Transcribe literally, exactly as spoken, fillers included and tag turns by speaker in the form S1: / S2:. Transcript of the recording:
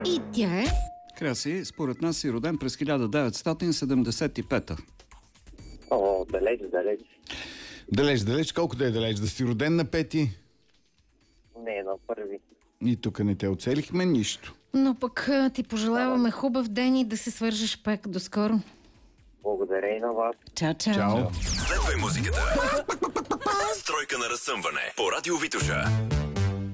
S1: И тя е...
S2: Краси, според нас си роден през хиляда деветстотин седемдесет и пета.
S3: О, далеч, далеч.
S4: Далеч, далеч. Колко да е далеч? Да си роден на пети?
S3: Не, на първи.
S4: И тук не те оцелихме нищо.
S1: Но пък ти пожелаваме хубав ден и да се свържеш пак. До скоро.
S3: Благодаря и на вас.
S1: Чао, чао.
S4: Чао.
S5: Следвай музиката. Стройка на разсъмване по Радио Витоша.